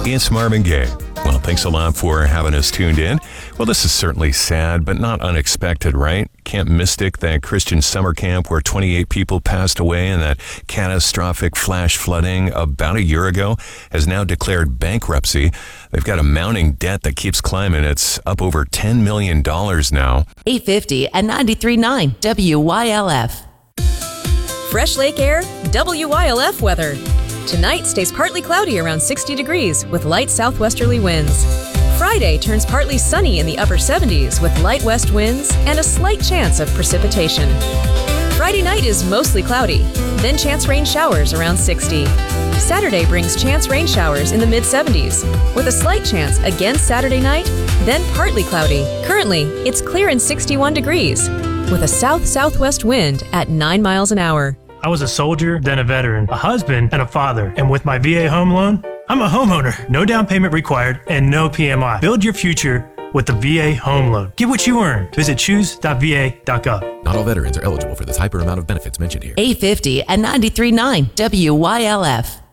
it's Marvin Gaye. Well, thanks a lot for having us tuned in. Well, this is certainly sad, but not unexpected, right? Camp Mystic, that Christian summer camp where 28 people passed away in that catastrophic flash flooding about a year ago, has now declared bankruptcy. They've got a mounting debt that keeps climbing. It's up over $10 million now. 850 and 93.9 WYLF. Fresh lake air, WYLF weather. Tonight stays partly cloudy around 60 degrees with light southwesterly winds. Friday turns partly sunny in the upper 70s with light west winds and a slight chance of precipitation. Friday night is mostly cloudy, then chance rain showers around 60. Saturday brings chance rain showers in the mid-70s, with a slight chance again Saturday night, then partly cloudy. Currently, it's clear and 61 degrees, with a south-southwest wind at 9 miles an hour. I was a soldier, then a veteran, a husband, and a father. And with my VA home loan, I'm a homeowner. No down payment required and no PMI. Build your future with the VA home loan. Get what you earn. Visit choose.va.gov. Not all veterans are eligible for this hyper amount of benefits mentioned here. 850 and 93.9 WYLF.